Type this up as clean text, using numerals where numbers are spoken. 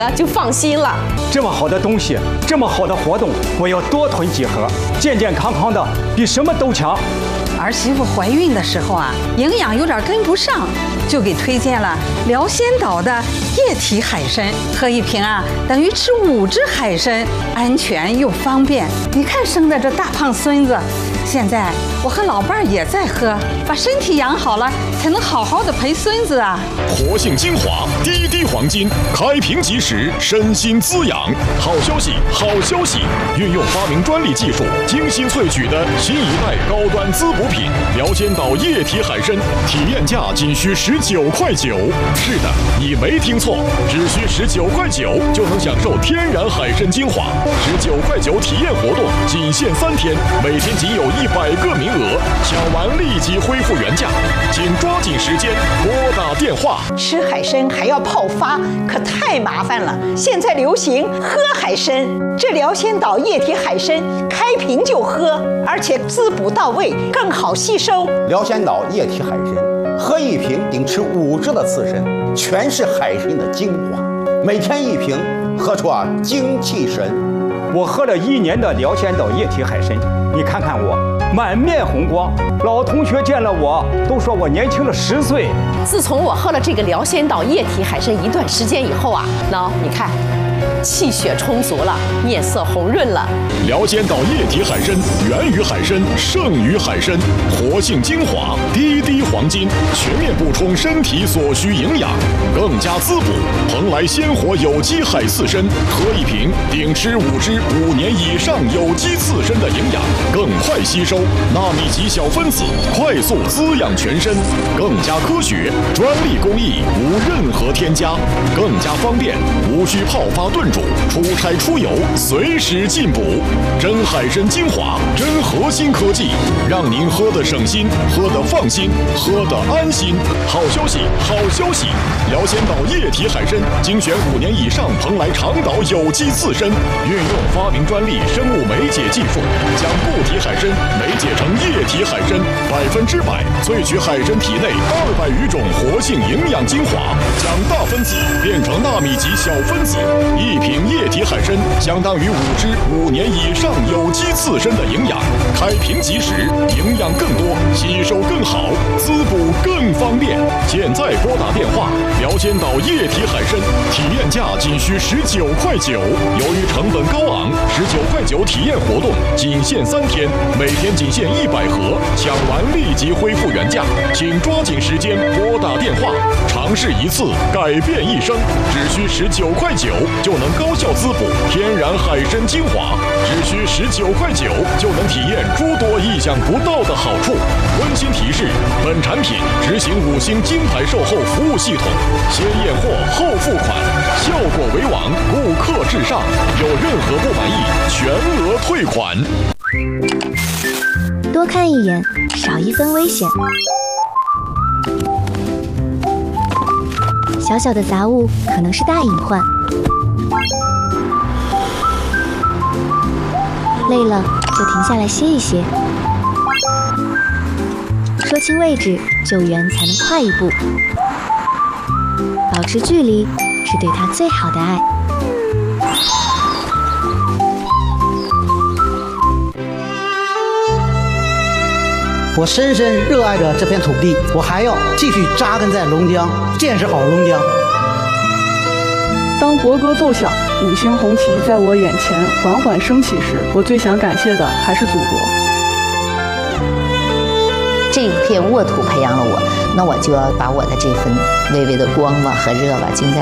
就放心了。 这么好的东西，这么好的活动，我要多囤几盒，健健康康的，比什么都强。 儿媳妇怀孕的时候啊，营养有点跟不上，就给推荐了辽仙岛的液体海参，喝一瓶啊，等于吃5只海参，安全又方便。你看生的这大胖孙子，现在我和老伴儿也在喝，把身体养好了，才能好好的陪孙子啊。 活性精华，滴滴黄金，开瓶即食，身心滋养。好消息，好消息！运用发明专利技术，精心萃取的新一代高端滋补品辽仙岛液体海参，体验价仅需19.9块。是的，你没听错，只需19.9块就能享受天然海参精华。19.9块体验活动仅限3天，每天仅有100个名额，抢完立即恢复原价，请抓紧时间拨打电话。 吃海参还要泡发，可太麻烦了。现在流行喝海参，这辽仙岛液体海参开瓶就喝，而且滋补到位，更好吸收。 辽仙岛液体海参，喝一瓶顶吃5只的刺参，全是海参的精华，每天1瓶，喝出精气神。 我喝了1年的辽仙岛液体海参，你看看我，满面红光，老同学见了我都说我年轻了10岁。 自从我喝了这个辽仙岛液体海参一段时间以后啊，你看，气血充足了，面色红润了。 辽仙岛液体海参源于海参，胜于海参，活性精华，滴滴黄金，全面补充身体所需营养，更加滋补。蓬莱鲜活有机海刺参，喝一瓶顶吃5只5年以上有机刺参的营养，更快吸收，纳米级小分子，快速滋养全身，更加科学，专利工艺，无任何添加，更加方便，无需泡发炖煮，出差出游随时进补。真海参精华，真核心科技，让您喝得省心，喝得放心，喝得安心。好消息，好消息！辽仙岛液体海参精选5年以上蓬莱长岛有机刺参，运用发明专利生物酶解技术，将固体海参酶解成液体海参，100%萃取海参体内200余种活性营养精华，将大分子变成纳米级小分子。1瓶液体海参相当于5只5年以上有机刺参的营养，开瓶即食，营养更多，吸收更好，滋补更方便。现在拨打电话，辽仙岛液体海参体验价仅需19.9块。由于成本高昂，19.9块体验活动仅限3天，每天仅限100盒，抢完立即恢复原价，请抓紧时间拨打电话，尝试一次改变一生，只需19.9块就能高效滋补天然海参精华，只需19.9块就能体验诸多意想不到的好处。温馨提示：本产品执行5星金牌售后服务系统，先验货后付款，效果为王，顾客至上，有任何不满意全额退款。 多看一眼，少一分危险。小小的杂物可能是大隐患。累了就停下来歇一歇，说清位置，救援才能快一步。保持距离是对他最好的爱。 我深深热爱着这片土地，我还要继续扎根在龙江，建设好龙江。 当国歌奏响，5星红旗在我眼前缓缓升起时，我最想感谢的还是祖国。 这片沃土培养了我，那我就要把我的这份微微的光芒和热吧，尽在